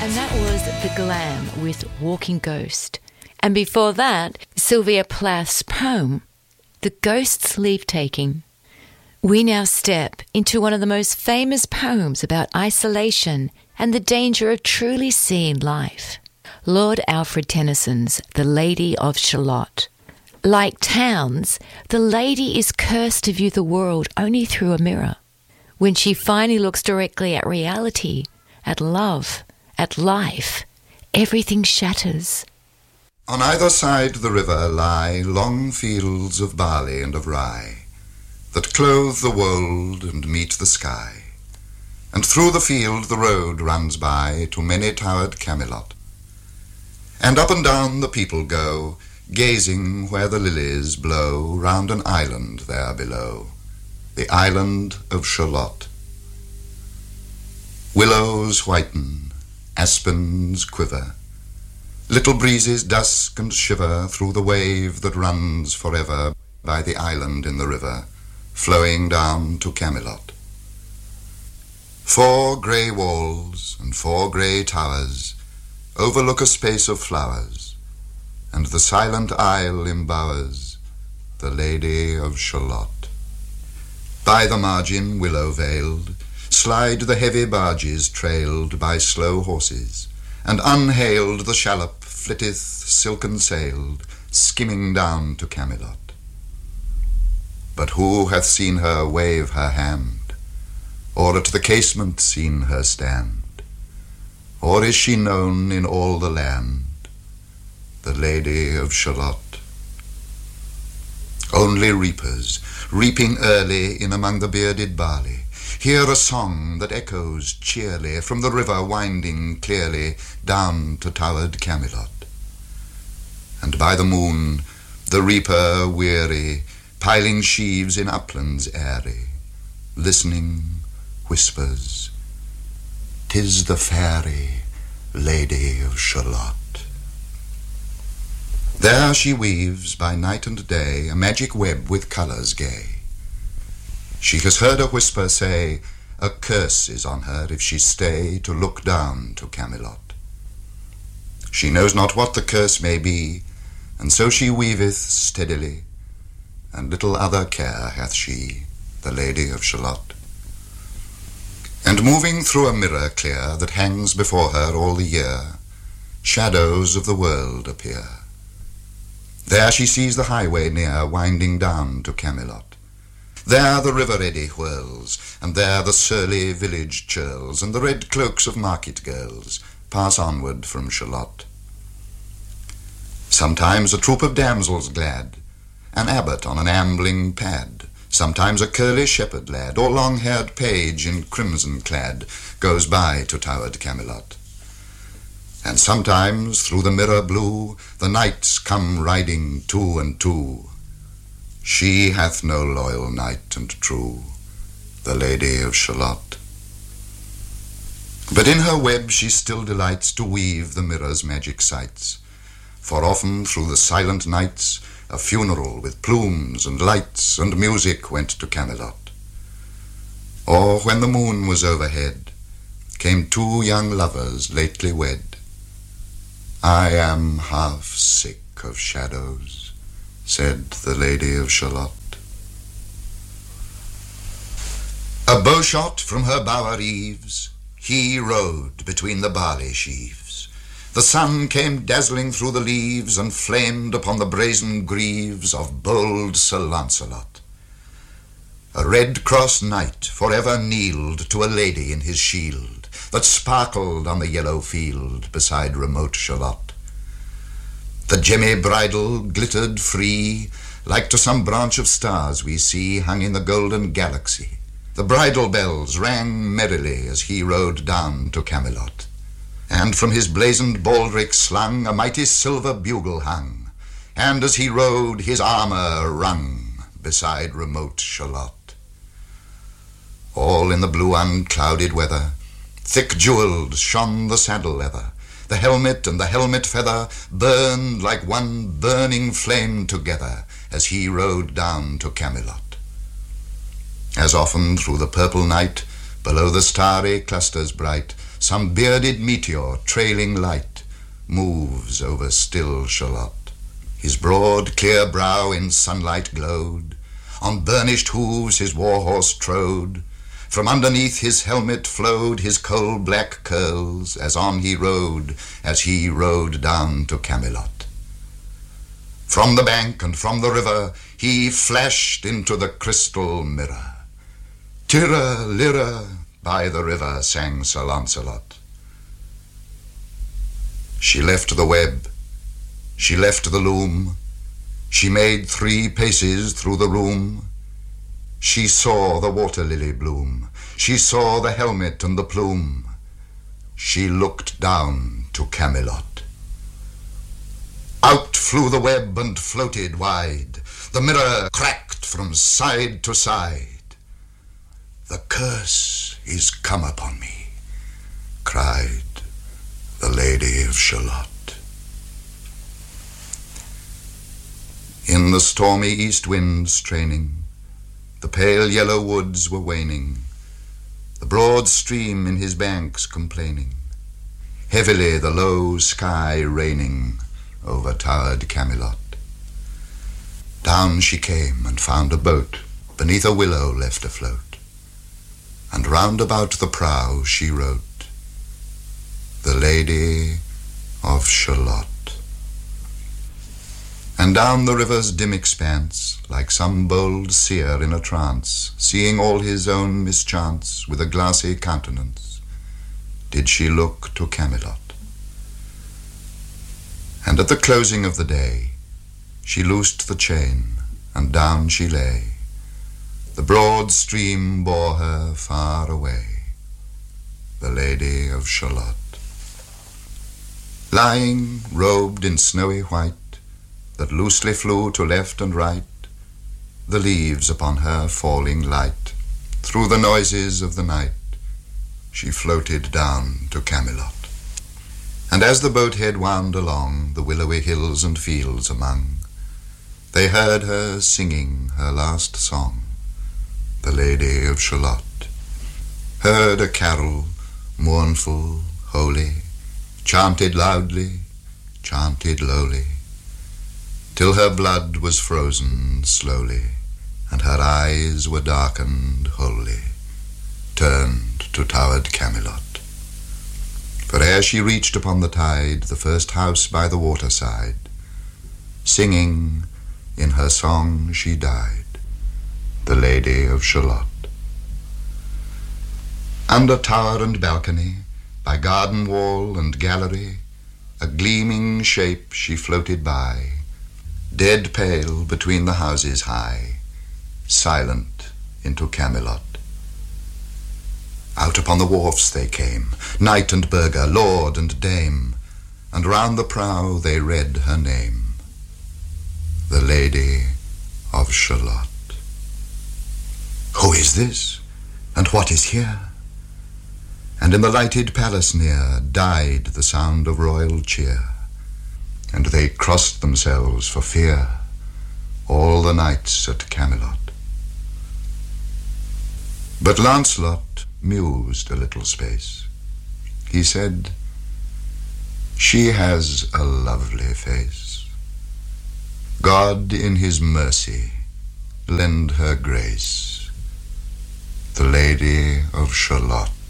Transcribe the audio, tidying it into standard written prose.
And that was The Glam with Walking Ghost. And before that, Sylvia Plath's poem, The Ghost's Leave-Taking. We now step into one of the most famous poems about isolation and the danger of truly seeing life. Lord Alfred Tennyson's The Lady of Shalott. Like Townes, the lady is cursed to view the world only through a mirror. When she finally looks directly at reality, at love, at life, everything shatters. On either side the river lie long fields of barley and of rye, that clothe the wold and meet the sky. And through the field the road runs by to many-towered Camelot. And up and down the people go, gazing where the lilies blow round an island there below, the island of Shalott. Willows whiten, aspens quiver, little breezes dusk and shiver through the wave that runs forever by the island in the river, flowing down to Camelot. 4 grey walls and 4 grey towers overlook a space of flowers, and the silent isle embowers the Lady of Shalott. By the margin, willow-veiled, slide the heavy barges trailed by slow horses, and unhailed the shallop flitteth silken-sailed, skimming down to Camelot. But who hath seen her wave her hand, or at the casement seen her stand? Or is she known in all the land, the Lady of Shalott? Only reapers, reaping early in among the bearded barley, hear a song that echoes cheerly from the river winding clearly down to towered Camelot. And by the moon, the reaper weary, piling sheaves in uplands airy, listening, whispers, "'Tis the fairy Lady of Shalott." There she weaves by night and day a magic web with colours gay. She has heard a whisper say, a curse is on her if she stay to look down to Camelot. She knows not what the curse may be, and so she weaveth steadily, and little other care hath she, the Lady of Shalott. And moving through a mirror clear that hangs before her all the year, shadows of the world appear. There she sees the highway near winding down to Camelot. There the river eddy whirls, and there the surly village churls, and the red cloaks of market girls pass onward from Shalott. Sometimes a troop of damsels glad, an abbot on an ambling pad, sometimes a curly shepherd lad, or long-haired page in crimson clad, goes by to towered Camelot. And sometimes through the mirror blue the knights come riding 2 and 2. She hath no loyal knight and true, the Lady of Shalott. But in her web she still delights to weave the mirror's magic sights, for often through the silent nights a funeral with plumes and lights and music went to Camelot. Or when the moon was overhead, came 2 young lovers lately wed. I am half sick of shadows, said the Lady of Shalott. A bowshot from her bower eaves, he rode between the barley sheaves. The sun came dazzling through the leaves, and flamed upon the brazen greaves of bold Sir Launcelot. A red-cross knight forever kneeled to a lady in his shield, that sparkled on the yellow field beside remote Shalott. The gemmy bridle glittered free, like to some branch of stars we see hung in the golden galaxy. The bridle bells rang merrily as he rode down to Camelot, and from his blazoned baldric slung a mighty silver bugle hung, and as he rode his armour rung beside remote Shalott. All in the blue unclouded weather, thick jewelled shone the saddle leather. The helmet and the helmet feather burned like one burning flame together as he rode down to Camelot. As often through the purple night, below the starry clusters bright, some bearded meteor trailing light moves over still Shalott. His broad, clear brow in sunlight glowed, on burnished hooves his war-horse trode, from underneath his helmet flowed his coal-black curls, as on he rode down to Camelot. From the bank and from the river he flashed into the crystal mirror. Tirra, lirra, by the river sang Sir Launcelot. She left the web, she left the loom, she made 3 paces through the room. She saw the water-lily bloom, she saw the helmet and the plume. She looked down to Camelot. Out flew the web and floated wide, the mirror cracked from side to side. The curse is come upon me, cried the Lady of Shalott. In the stormy east wind straining, the pale yellow woods were waning, the broad stream in his banks complaining, heavily the low sky raining over towered Camelot. Down she came and found a boat beneath a willow left afloat, and round about the prow she wrote, the Lady of Shalott. And down the river's dim expanse, like some bold seer in a trance, seeing all his own mischance with a glassy countenance, did she look to Camelot. And at the closing of the day, she loosed the chain, and down she lay. The broad stream bore her far away, the Lady of Shalott. Lying, robed in snowy white, that loosely flew to left and right, the leaves upon her falling light, through the noises of the night, she floated down to Camelot. And as the boat-head wound along the willowy hills and fields among, they heard her singing her last song, the Lady of Shalott. Heard a carol, mournful, holy, chanted loudly, chanted lowly, till her blood was frozen slowly, and her eyes were darkened wholly, turned to towered Camelot. For ere she reached upon the tide the first house by the waterside, singing in her song she died, the Lady of Shalott. Under tower and balcony, by garden wall and gallery, a gleaming shape she floated by, dead pale between the houses high, silent into Camelot. Out upon the wharfs they came, knight and burgher, lord and dame, and round the prow they read her name, the Lady of Shalott. Who is this, and what is here? And in the lighted palace near died the sound of royal cheer, and they crossed themselves for fear, all the knights at Camelot. But Lancelot mused a little space. He said, she has a lovely face. God in his mercy lend her grace, the Lady of Shalott.